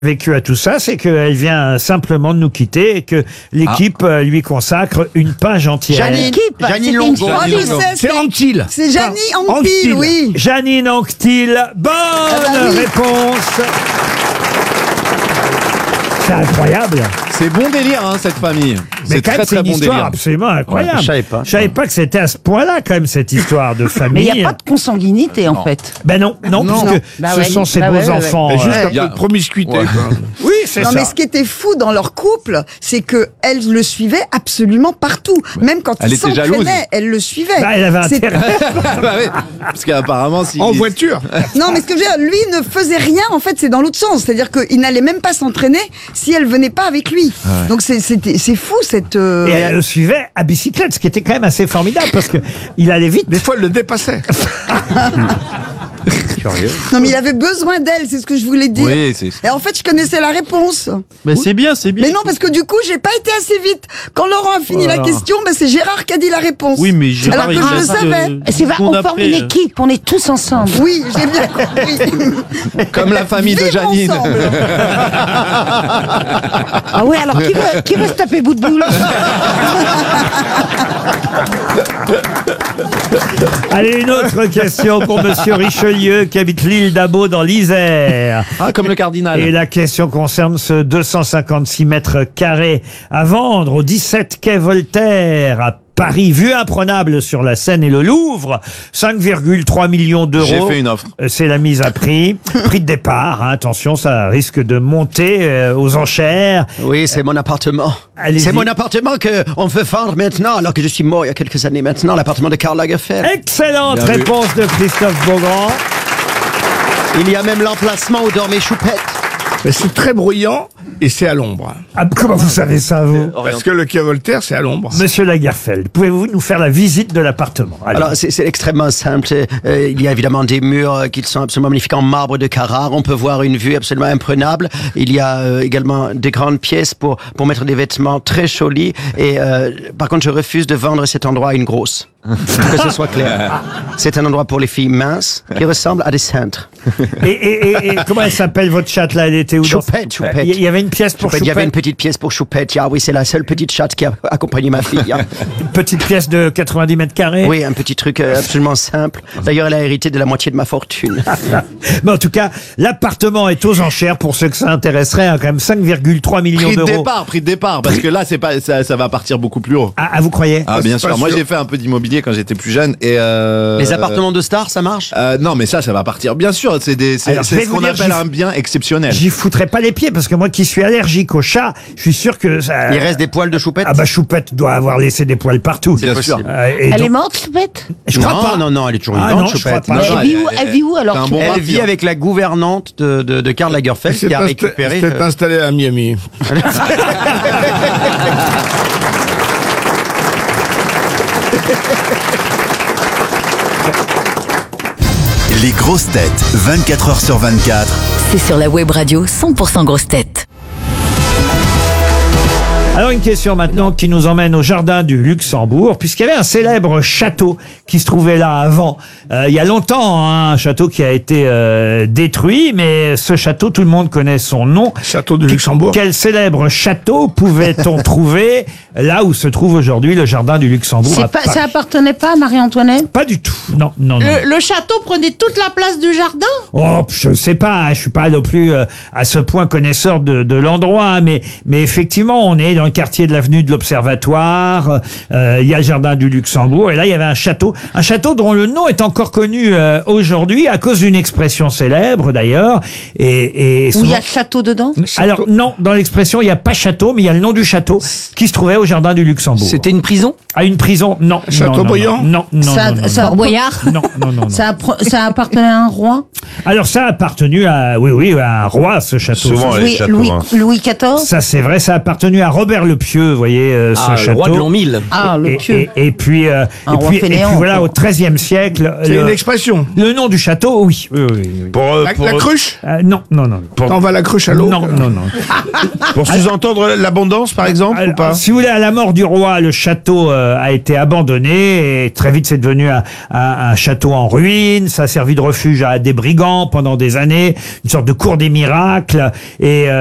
Vécu à tout ça, c'est qu'elle vient simplement de nous quitter et que l'équipe lui consacre une page entière. Janine Longo. C'est Anctil. C'est Janine Anctil, oui. Janine Anctil, bonne réponse. C'est incroyable. C'est bon délire, hein, cette famille. Mais C'est quand même, très c'est très une bon histoire délire. absolument incroyable. Ouais, je savais pas que c'était à ce point-là, quand même, cette histoire de Mais famille. il n'y a pas de consanguinité, en fait. Ben non, puisque Bah ce ouais, sont ses bah ouais, beaux-enfants. Mais juste y un a- peu de promiscuité. Ouais. quoi. Oui, c'est Non, ça. mais ce qui était fou dans leur couple, c'est que elle le suivait absolument partout. Même quand Elle il était jalouse. s'entraînait, elle le suivait. Bah, elle avait C'est- intérêt. Bah ouais, parce qu'apparemment, si. En voiture. Non, mais ce que je veux dire, lui ne faisait rien, en fait, c'est dans l'autre sens. C'est-à-dire qu'il n'allait même pas s'entraîner si elle venait pas avec lui. Donc c'est fou, cette... Et elle le suivait à bicyclette, ce qui était quand même assez formidable parce que il allait vite. Des fois, elle le dépassait. Non, mais il avait besoin d'elle, c'est ce que je voulais dire. Oui, c'est. Et en fait, je connaissais la réponse. Mais c'est bien, c'est bien. Mais non, parce que du coup, j'ai pas été assez vite. Quand Laurent a fini la question, ben c'est Gérard qui a dit la réponse. Oui, mais Gérard, Alors que je le savais. On forme une équipe, on est tous ensemble. Oui, j'ai bien compris. Comme la famille de Vivre Janine. ensemble. Ah ouais, alors qui veut se taper bout de boule? Allez, une autre question pour Monsieur Richelieu qui habite l'île d'Abo dans l'Isère. Ah, comme le cardinal. Et la question concerne ce 256 mètres carrés à vendre au 17 quai Voltaire à Paris, vue imprenable sur la Seine et le Louvre, 5,3 millions d'euros. J'ai fait une offre. C'est la mise à prix. Prix de départ, hein, attention, ça risque de monter aux enchères. Oui, c'est mon appartement. Allez-y. C'est mon appartement que on veut vendre maintenant, alors que je suis mort il y a quelques années maintenant, l'appartement de Karl Lagerfeld. Excellente Bien vu. réponse de Christophe Beaugrand. Il y a même l'emplacement où dormait Choupette. Mais c'est très bruyant et c'est à l'ombre. Ah, comment vous savez ça, vous? Parce que le quai Voltaire, c'est à l'ombre. Monsieur Lagerfeld, pouvez-vous nous faire la visite de l'appartement? Allez. Alors, c'est extrêmement simple. Il y a évidemment des murs qui sont absolument magnifiques en marbre de Carrare. On peut voir une vue absolument imprenable. Il y a également des grandes pièces pour mettre des vêtements très jolis. Et par contre, je refuse de vendre cet endroit à une grosse. Que ce soit clair. C'est un endroit pour les filles minces qui ressemblent à des cintres. Et comment elle s'appelle votre chatte là? Elle était où? Choupette. Il y avait une pièce pour Choupette, il y avait une Choupette. petite pièce pour Choupette. Ah oui, c'est la seule petite chatte qui a accompagné ma fille. hein. Une petite pièce de 90 mètres carrés. Oui, un petit truc absolument simple. D'ailleurs, elle a hérité de la moitié de ma fortune. Mais en tout cas, l'appartement est aux enchères pour ceux que ça intéresserait, hein, quand même 5,3 millions Prix de d'euros. prix de départ, parce que là, c'est pas, ça va partir beaucoup plus haut. Ah, vous croyez? Ah, bien c'est pas sûr. Moi, sûr. j'ai fait un peu d'immobilier quand j'étais plus jeune et Les appartements de stars, ça marche? non, mais ça va partir. Bien sûr, c'est Alors, je vais ce vous qu'on dire, appelle j'y- un bien exceptionnel. J'y foutrais pas les pieds parce que moi qui suis allergique aux chats, je suis sûr que ça... Il reste des poils de Choupette? Ah bah Choupette doit avoir laissé des poils partout. Bien sûr. Et Elle donc- est morte, Choupette? Je crois pas. Non, elle est toujours Ah vivante, non, je Choupette. crois pas. Non, Elle vit où alors? c'est un bon Elle parti, vit hein. avec la gouvernante de Karl Lagerfeld qui a récupéré... C'était installé à Miami. Les grosses têtes, 24 heures sur 24. C'est sur la web radio 100% grosses têtes. Alors une question maintenant qui nous emmène au jardin du Luxembourg, puisqu'il y avait un célèbre château qui se trouvait là avant. Il y a longtemps, hein, un château qui a été détruit, mais ce château, tout le monde connaît son nom. Château de Luxembourg. Quel célèbre château pouvait-on trouver là où se trouve aujourd'hui le jardin du Luxembourg à Paris? Ça appartenait pas à Marie-Antoinette? Pas du tout. Non. Le château prenait toute la place du jardin? Oh, je sais pas, hein, je suis pas non plus à ce point connaisseur de l'endroit, hein, mais effectivement, on est dans le quartier de l'avenue de l'Observatoire, il y a le jardin du Luxembourg, et là, il y avait un château dont le nom est encore connu aujourd'hui à cause d'une expression célèbre d'ailleurs, et Où il y souvent- a château dedans? Alors non, dans l'expression, il n'y a pas château, mais il y a le nom du château qui se trouvait au jardin du Luxembourg. C'était une prison? À une prison? Non. Chateaubriand? Non. Fort Boyard? Non. Ça appartenait à un roi? Alors ça a appartenu à, oui, à un roi, ce château. Souvent, les châteaux, hein. Louis XIV? Ça, c'est vrai, ça a appartenu à Robert Robert le Pieux, vous voyez, ce château. Le roi de Longmille. Ah, le Pieux. Et puis, roi et puis fainéant, voilà, quoi. au XIIIe siècle. C'est une expression. Le nom du château, oui. Oui, oui, oui. La cruche Non, non, non. On va la cruche à l'eau. Non, non, non. Pour sous-entendre l'abondance, par exemple, ou pas? Si vous voulez, à la mort du roi, le château a été abandonné et très vite c'est devenu un château en ruine. Ça a servi de refuge à des brigands pendant des années, une sorte de cour des miracles. Et